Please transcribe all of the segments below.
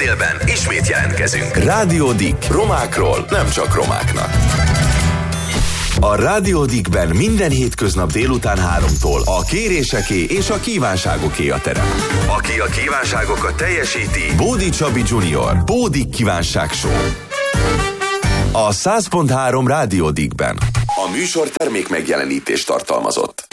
délben ismét jelentkezünk. Rádió Dick. Romákról, nem csak romáknak. A Rádió Dickben minden hétköznap délután 3-tól a kéréseké és a kívánságoké a terep. Aki a kívánságokat teljesíti, Bódi Csabi Junior, Bódi Kívánság Show. A 100.3 Rádió Dickben. A műsor termék megjelenítést tartalmazott.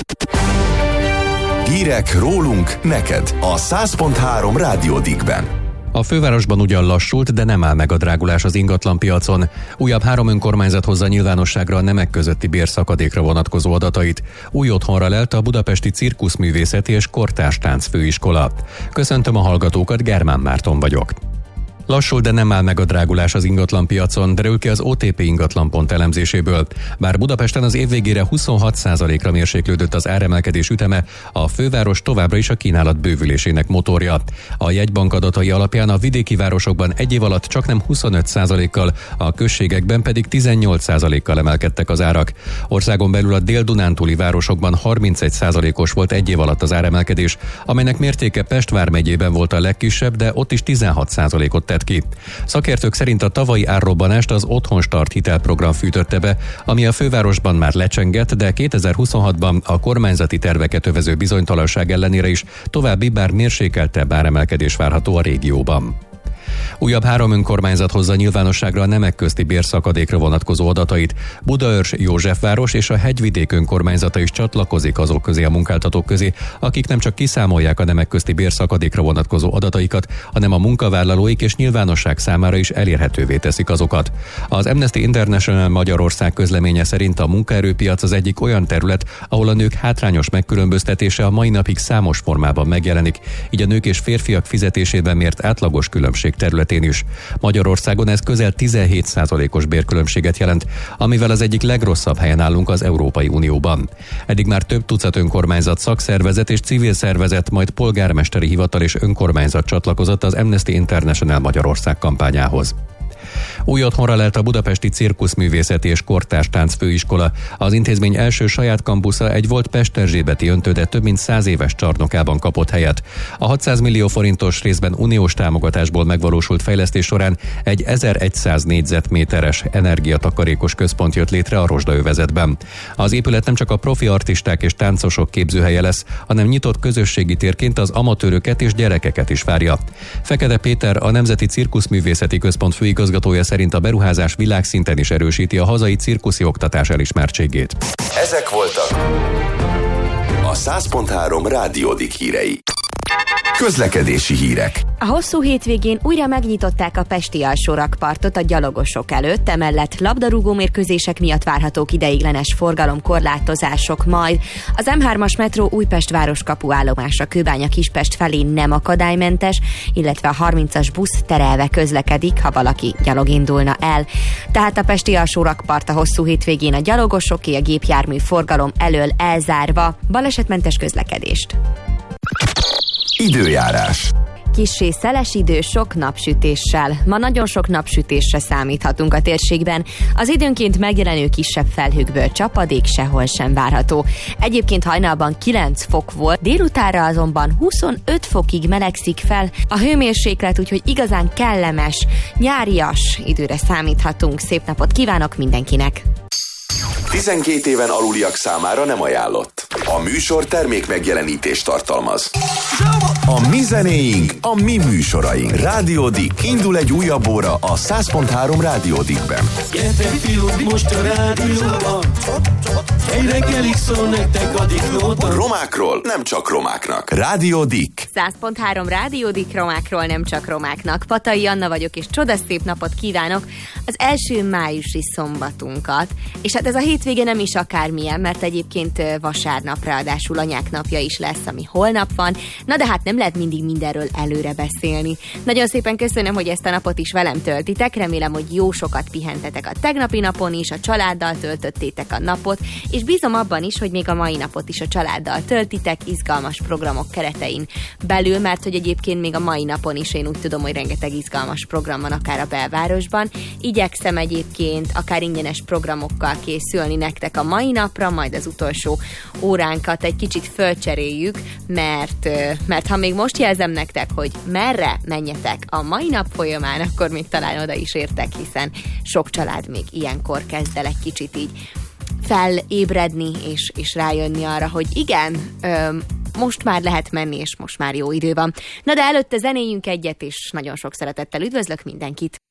Hírek rólunk neked a 100.3 Rádió Dickben. A fővárosban ugyan lassult, de nem áll meg a drágulás az ingatlanpiacon. Újabb 3 önkormányzat hozza nyilvánosságra a nemek közötti bérszakadékra vonatkozó adatait. Új otthonra lelt a Budapesti Cirkuszművészeti és Kortárs Táncfőiskola. Köszöntöm a hallgatókat, Germán Márton vagyok. Lassul, de nem áll meg a drágulás az ingatlanpiacon, derül ki az OTP ingatlanpont elemzéséből. Bár Budapesten az év végére 26%-ra mérséklődött az áremelkedés üteme, a főváros továbbra is a kínálat bővülésének motorja. A jegybank adatai alapján a vidéki városokban egy év alatt csaknem 25%-kal, a községekben pedig 18%-kal emelkedtek az árak. Országon belül a dél-dunántúli városokban 31%-os volt egy év alatt az áremelkedés, amelynek mértéke Pest vármegyében volt a legkisebb, de ott is 16%-ot tett ki. Szakértők szerint a tavalyi árrobbanást az Otthonstart hitelprogram fűtötte be, ami a fővárosban már lecsengett, de 2026-ban a kormányzati terveket övező bizonytalanság ellenére is további, bár mérsékeltebb áremelkedés várható a régióban. Újabb 3 önkormányzat hozza nyilvánosságra a nemek közti bérszakadékra vonatkozó adatait. Budaörs, Józsefváros és a Hegyvidék önkormányzata is csatlakozik azok közé a munkáltatók közé, akik nem csak kiszámolják a nemek közti bérszakadékra vonatkozó adataikat, hanem a munkavállalóik és nyilvánosság számára is elérhetővé teszik azokat. Az Amnesty International Magyarország közleménye szerint a munkaerőpiac az egyik olyan terület, ahol a nők hátrányos megkülönböztetése a mai napig számos formában megjelenik, így a nők és férfiak fizetésében mért átlagos különbség területén is. Magyarországon ez közel 17%-os bérkülönbséget jelent, amivel az egyik legrosszabb helyen állunk az Európai Unióban. Eddig már több tucat önkormányzat, szakszervezet és civil szervezet, majd polgármesteri hivatal és önkormányzat csatlakozott az Amnesty International Magyarország kampányához. Új otthonra lelt a Budapesti Cirkuszművészeti és Kortárs Táncfőiskola. Az intézmény első saját kampusza egy volt pesterzsébeti öntöde több mint 100 éves csarnokában kapott helyet. A 600 millió forintos részben uniós támogatásból megvalósult fejlesztés során egy 1100 négyzetméteres energiatakarékos központ jött létre a rozsdaövezetben. Az épület nem csak a profi artisták és táncosok képzőhelye lesz, hanem nyitott közösségi térként az amatőröket és gyerekeket is várja. Fekete Péter, a Nemzeti Cirkuszművészeti Központ főigazgatója szerint a beruházás világszinten is erősíti a hazai cirkuszi oktatás elismertségét. Ezek voltak a 100.3 Rádió Dick hírei. Közlekedési hírek. A hosszú hétvégén újra megnyitották a pesti alsórakpartot a gyalogosok előtt, emellett labdarúgó mérkőzések miatt várhatók ideiglenes forgalomkorlátozások majd. Az M3-as metró Újpest városkapu állomása Kőbánya-Kispest felé nem akadálymentes, illetve a 30-as busz terelve közlekedik, ha valaki gyalog indulna el. Tehát a pesti alsórakpart a hosszú hétvégén a gyalogosoké, a gépjármű forgalom elől elzárva. Balesetmentes közlekedést. Időjárás. Kissé szeles idő, sok napsütéssel. Ma nagyon sok napsütésre számíthatunk a térségben. Az időnként megjelenő kisebb felhőkből csapadék sehol sem várható. Egyébként hajnalban 9 fok volt, délutánra azonban 25 fokig melegszik fel a hőmérséklet, úgyhogy igazán kellemes, nyárias időre számíthatunk. Szép napot kívánok mindenkinek! 12 éven aluliak számára nem ajánlott. A műsor termék megjelenítést tartalmaz. A mi zenéink, a mi műsoraink. Rádió Dick. Indul egy újabb óra a 100.3 Rádió Dickben. Gyertek fiúk, most a rádióban. Egy reggelig szól nektek a Dicknóta. Romákról, nem csak romáknak. Rádió Dick. 100.3 Rádió Dick, romákról, nem csak romáknak. Patai Anna vagyok, és csodaszép napot kívánok az első májusi szombatunkat. És hát ez a hétvége nem is akármilyen, mert egyébként vasárnap ráadásul anyák napja is lesz, ami holnap van. Na de hát nem lehet mindig mindenről előre beszélni. Nagyon szépen köszönöm, hogy ezt a napot is velem töltitek. Remélem, hogy jó sokat pihentetek a tegnapi napon is, a családdal töltöttétek a napot, és bízom abban is, hogy még a mai napot is a családdal töltitek, izgalmas programok keretein belül, mert hogy egyébként még a mai napon is én úgy tudom, hogy rengeteg izgalmas program van akár a belvárosban. Igyekszem egyébként akár ingyenes programokkal készülni nektek a mai napra, majd az utolsó órán rutinjánkat egy kicsit fölcseréljük, mert ha még most jelzem nektek, hogy merre menjetek a mai nap folyamán, akkor még talán oda is értek, hiszen sok család még ilyenkor kezd el egy kicsit így felébredni, és rájönni arra, hogy igen, most már lehet menni, és most már jó idő van. Na de előtte zenéljünk egyet, és nagyon sok szeretettel üdvözlök mindenkit!